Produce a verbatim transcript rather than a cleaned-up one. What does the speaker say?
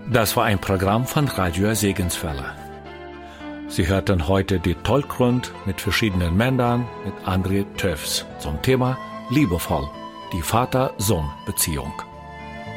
Das war ein Programm von Radio Segenswelle. Sie hörten heute die Talkrund mit verschiedenen Männern mit André Töfs zum Thema Liebevoll, die Vater-Sohn-Beziehung.